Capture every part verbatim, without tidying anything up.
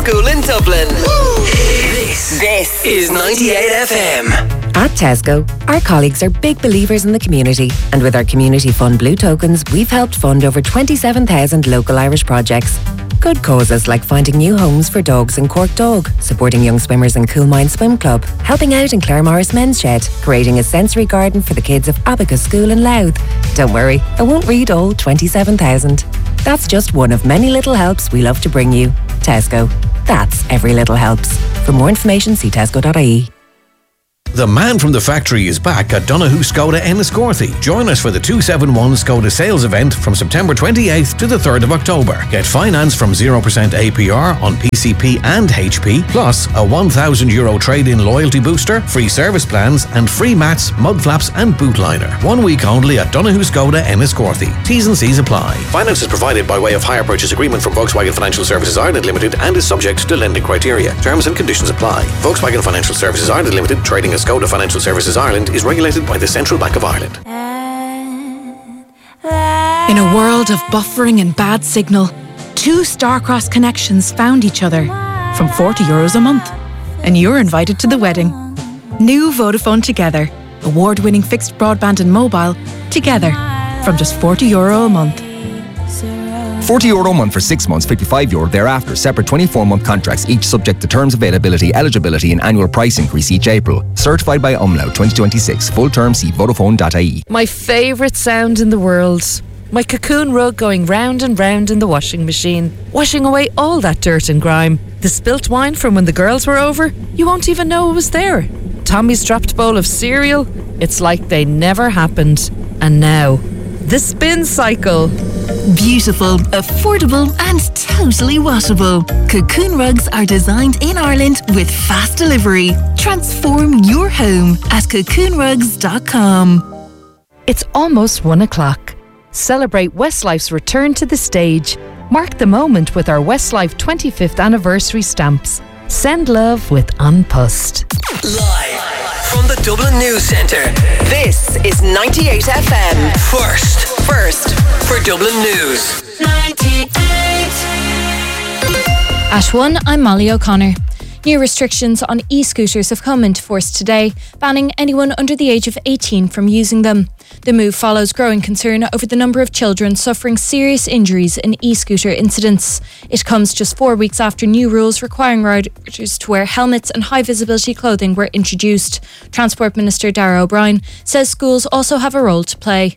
school in Dublin. This, this is ninety-eight F M. At Tesco, our colleagues are big believers in the community, and with our Community Fund Blue Tokens, we've helped fund over twenty-seven thousand local Irish projects. Good causes like finding new homes for dogs in Cork Dog, supporting young swimmers in Coolmine Swim Club, helping out in Clare Morris Men's Shed, creating a sensory garden for the kids of Abacus School in Louth. Don't worry, I won't read all twenty-seven thousand. That's just one of many little helps we love to bring you. Tesco. That's every little helps. For more information, see tesco dot I E. The man from the factory is back at Donoghue Skoda Enniscorthy. Join us for the two seventy-one Skoda sales event from September twenty-eighth to the third of October. Get finance from zero percent A P R on P C P and H P, plus a one thousand euro trade-in loyalty booster, free service plans and free mats, mud flaps and boot liner. One week only at Donoghue Skoda Enniscorthy. T's and C's apply. Finance is provided by way of hire purchase agreement from Volkswagen Financial Services Ireland Limited and is subject to lending criteria. Terms and conditions apply. Volkswagen Financial Services Ireland Limited, trading as Skoda Financial Services Ireland, is regulated by the Central Bank of Ireland. In a world of buffering and bad signal, two Starcross connections found each other from forty euros a month. And you're invited to the wedding. New Vodafone Together. Award-winning fixed broadband and mobile together from just forty euro a month. forty euro a month for six months, fifty-five euro thereafter. Separate twenty-four month contracts, each subject to terms, availability, eligibility and annual price increase each April. Certified by Umlaut twenty twenty-six. Full term, see vodafone dot I E. My favourite sound in the world. My cocoon rug going round and round in the washing machine, washing away all that dirt and grime. The spilt wine from when the girls were over, you won't even know it was there. Tommy's dropped bowl of cereal, it's like they never happened. And now, the spin cycle. Beautiful, affordable and totally washable. Cocoon rugs are designed in Ireland with fast delivery. Transform your home at cocoon rugs dot com. It's almost one o'clock. Celebrate Westlife's return to the stage. Mark the moment with our Westlife twenty-fifth anniversary stamps. Send love with An Post. Live from the Dublin News Centre, this is ninety-eight F M. First, first for Dublin News. ninety-eight. At one, I'm Molly O'Connor. New restrictions on e-scooters have come into force today, banning anyone under the age of eighteen from using them. The move follows growing concern over the number of children suffering serious injuries in e-scooter incidents. It comes just four weeks after new rules requiring riders to wear helmets and high-visibility clothing were introduced. Transport Minister Darragh O'Brien says schools also have a role to play.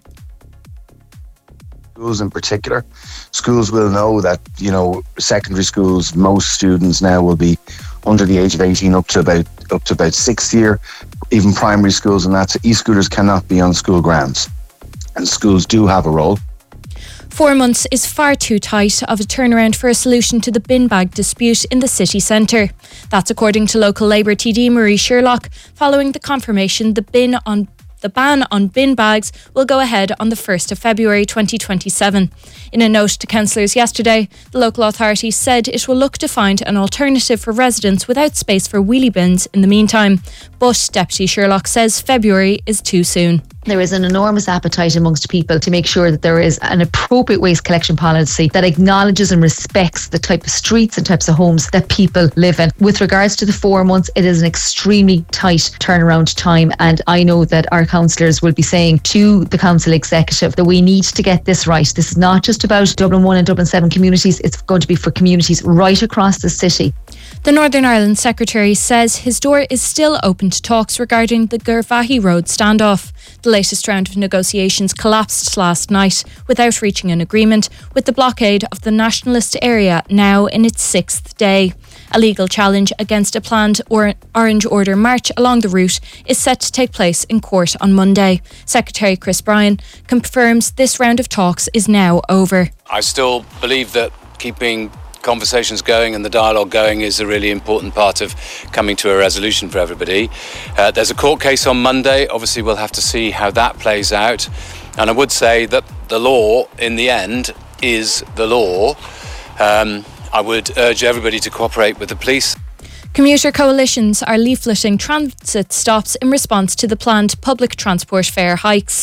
Schools in particular, schools will know that, you know, secondary schools, most students now will be under the age of eighteen up to about up to about sixth year, even primary schools and that. So e-scooters cannot be on school grounds, and schools do have a role. Four months is far too tight of a turnaround for a solution to the bin bag dispute in the city centre. That's according to local Labour T D Marie Sherlock, following the confirmation the bin on The ban on bin bags will go ahead on the first of February twenty twenty-seven. In a note to councillors yesterday, the local authority said it will look to find an alternative for residents without space for wheelie bins in the meantime. But Deputy Sherlock says February is too soon. There is an enormous appetite amongst people to make sure that there is an appropriate waste collection policy that acknowledges and respects the type of streets and types of homes that people live in. With regards to the four months, it is an extremely tight turnaround time, and I know that our councillors will be saying to the council executive that we need to get this right. This is not just about Dublin one and Dublin seven communities, it's going to be for communities right across the city. The Northern Ireland Secretary says his door is still open to talks regarding the Garvaghey Road standoff. The latest round of negotiations collapsed last night without reaching an agreement, with the blockade of the nationalist area now in its sixth day. A legal challenge against a planned or- Orange Order march along the route is set to take place in court on Monday. Secretary Chris Bryan confirms this round of talks is now over. I still believe that keeping conversations going and the dialogue going is a really important part of coming to a resolution for everybody. Uh, there's a court case on Monday. Obviously, we'll have to see how that plays out. And I would say that the law, in the end, is the law. Um, I would urge everybody to cooperate with the police. Commuter coalitions are leafleting transit stops in response to the planned public transport fare hikes.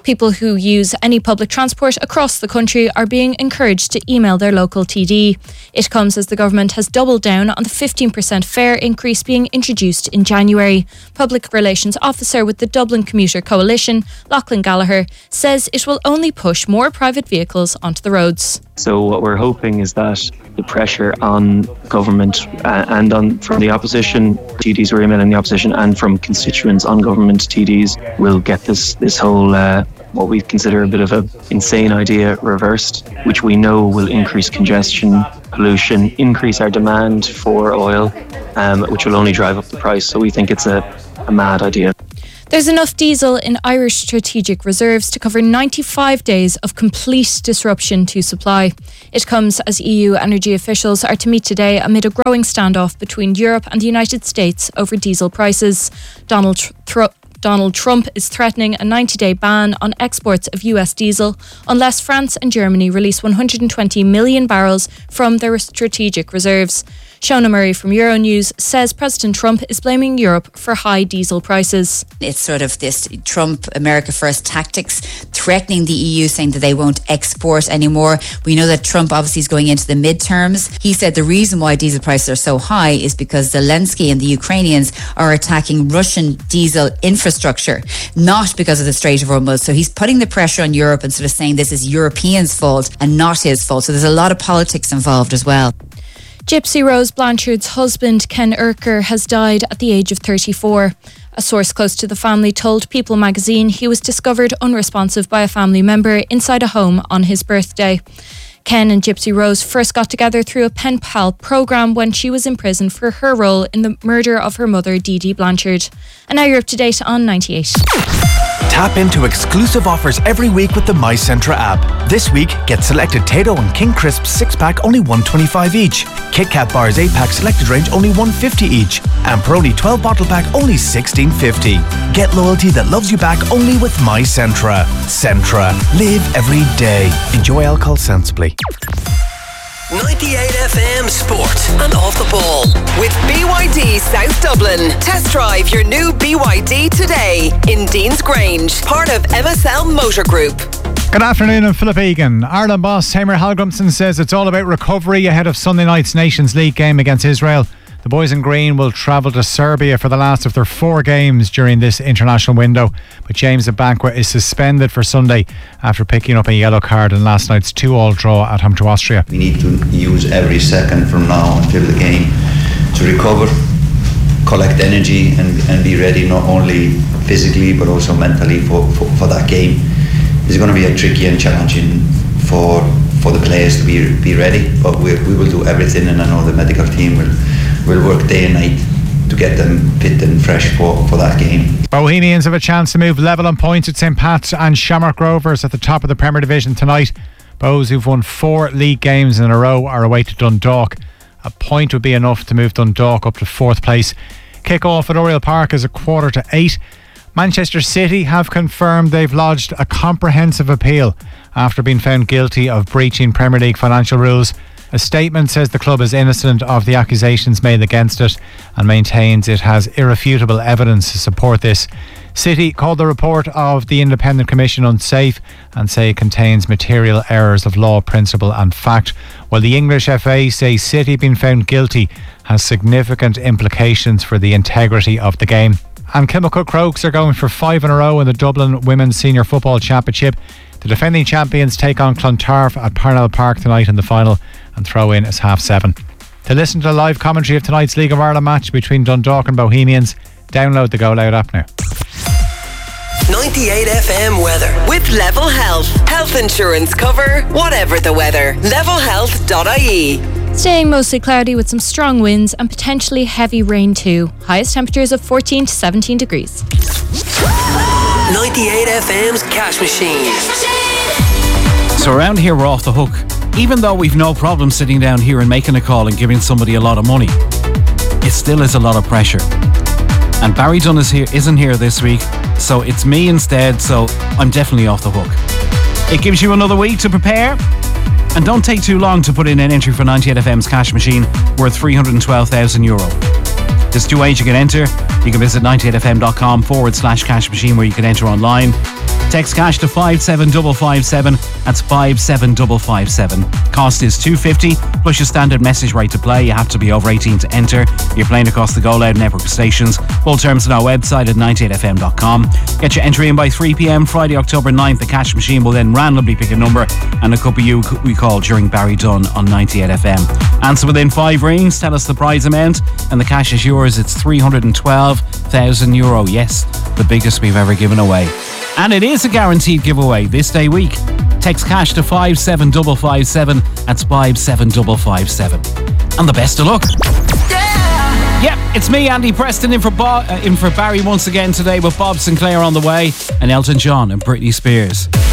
People who use any public transport across the country are being encouraged to email their local T D. It comes as the government has doubled down on the fifteen percent fare increase being introduced in January. Public Relations Officer with the Dublin Commuter Coalition, Lachlan Gallagher, says it will only push more private vehicles onto the roads. So what we're hoping is that the pressure on government uh, and on from the opposition, T Ds were emailing the opposition, and from constituents on government T Ds will get this this whole uh, what we consider a bit of a insane idea reversed, which we know will increase congestion, pollution, increase our demand for oil, um, which will only drive up the price. So we think it's a, a mad idea. There's enough diesel in Irish strategic reserves to cover ninety-five days of complete disruption to supply. It comes as E U energy officials are to meet today amid a growing standoff between Europe and the United States over diesel prices. Donald Trump Donald Trump is threatening a ninety-day ban on exports of U S diesel unless France and Germany release one hundred twenty million barrels from their strategic reserves. Shona Murray from Euronews says President Trump is blaming Europe for high diesel prices. It's sort of this Trump America First tactics, threatening the E U, saying that they won't export anymore. We know that Trump obviously is going into the midterms. He said the reason why diesel prices are so high is because Zelensky and the Ukrainians are attacking Russian diesel infrastructure, not because of the Strait of Hormuz. So he's putting the pressure on Europe and sort of saying this is Europeans' fault and not his fault. So there's a lot of politics involved as well. Gypsy Rose Blanchard's husband, Ken Urker, has died at the age of thirty-four. A source close to the family told People magazine he was discovered unresponsive by a family member inside a home on his birthday. Ken and Gypsy Rose first got together through a pen pal programme when she was in prison for her role in the murder of her mother, Dee Dee Blanchard. And now you're up to date on ninety-eight. Tap into exclusive offers every week with the MyCentra app. This week, get selected Tayto and King Crisp six pack only one twenty-five each. Kit Kat bars eight pack selected range only one fifty each. And Peroni twelve bottle pack only sixteen fifty. Get loyalty that loves you back only with MyCentra. Centra. Live every day. Enjoy alcohol sensibly. ninety-eight F M Sport and Off the Ball with B Y D South Dublin. Test drive your new B Y D today in Dean's Grange, part of M S L Motor Group. Good afternoon, I'm Philip Egan. Ireland boss Heimir Hallgrimsson says it's all about recovery ahead of Sunday night's Nations League game against Israel. The boys in green will travel to Serbia for the last of their four games during this international window. But James Abankwah is suspended for Sunday after picking up a yellow card in last night's two-all draw at home to Austria. We need to use every second from now until the game to recover, collect energy and, and be ready not only physically but also mentally for, for, for that game. It's going to be a tricky and challenging for for the players to be be ready, but we, we will do everything, and I know the medical team will will work day and night to get them fit and fresh for, for that game. Bohemians have a chance to move level on points at St Pat's and Shamrock Rovers at the top of the Premier Division tonight. Bohs, who've won four league games in a row, are away to Dundalk. A point would be enough to move Dundalk up to fourth place. Kick-off at Oriel Park is a quarter to eight. Manchester City have confirmed they've lodged a comprehensive appeal after being found guilty of breaching Premier League financial rules. A statement says the club is innocent of the accusations made against it and maintains it has irrefutable evidence to support this. City called the report of the Independent Commission unsafe and say it contains material errors of law, principle and fact, while the English F A say City being found guilty has significant implications for the integrity of the game. And Kilmacud Crokes are going for five in a row in the Dublin Women's Senior Football Championship. The defending champions take on Clontarf at Parnell Park tonight in the final, and throw in is half seven. To listen to the live commentary of tonight's League of Ireland match between Dundalk and Bohemians, download the Go Loud app now. ninety-eight F M weather with Level Health. Health insurance cover, whatever the weather. level health dot I E. Staying mostly cloudy with some strong winds and potentially heavy rain too. Highest temperatures of fourteen to seventeen degrees. ninety-eight F M's Cash Machine. So around here we're off the hook. Even though we've no problem sitting down here and making a call and giving somebody a lot of money, it still is a lot of pressure. And Barry Dunn is here, isn't here this week, so it's me instead, so I'm definitely off the hook. It gives you another week to prepare, and don't take too long to put in an entry for ninety-eight F M's Cash Machine worth three hundred twelve thousand euro. There's two ways you can enter. You can visit ninety-eight fm.com forward slash cash machine where you can enter online. Text cash to five seven five five seven. That's five seven five five seven. Cost is two fifty plus your standard message rate to play. You have to be over eighteen to enter. You're playing across the Go Loud network of stations. Full terms on our website at ninety-eight f m dot com. Get your entry in by three p.m. Friday, October ninth. The cash machine will then randomly pick a number and a couple of you we call during Barry Dunn on ninety-eight F M. Answer within five rings. Tell us the prize amount and the cash is yours. It's three hundred twelve thousand euro. Yes, the biggest we've ever given away. And it is a guaranteed giveaway this day week. Text cash to five seven five five seven. That's five seven five five seven. And the best of luck. Yeah! Yep, it's me, Andy Preston, in for, Bo- uh, in for Barry once again today with Bob Sinclair on the way and Elton John and Britney Spears.